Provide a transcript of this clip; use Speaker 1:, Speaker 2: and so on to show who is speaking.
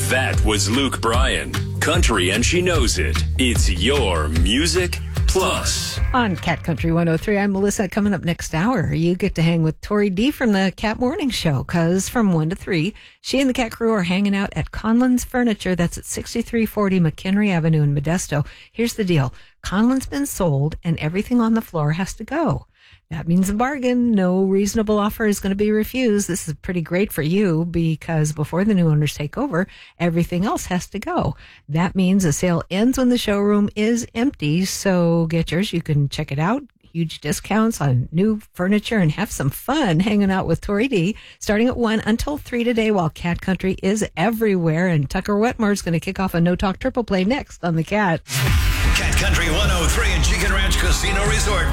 Speaker 1: That was Luke Bryan. Country and she knows it. It's your Music Plus.
Speaker 2: On Cat Country 103, I'm Melissa. Coming up next hour, you get to hang with Tori D from the Cat Morning Show, because from 1 to 3, she and the Cat crew are hanging out at Conlon's Furniture. That's at 6340 McHenry Avenue in Modesto. Here's the deal. Conlon's been sold, and everything on the floor has to go. That means a bargain. No reasonable offer is going to be refused. This is pretty great for you, because before the new owners take over, everything else has to go. That means the sale ends when the showroom is empty. So get yours. You can check it out. Huge discounts on new furniture and have some fun hanging out with Tori D. Starting at 1 until 3 today, while Cat Country is everywhere. And Tucker Wetmore is going to kick off a No Talk Triple Play next on the Cat.
Speaker 3: Cat Country 103 and Chicken Ranch Casino Resort.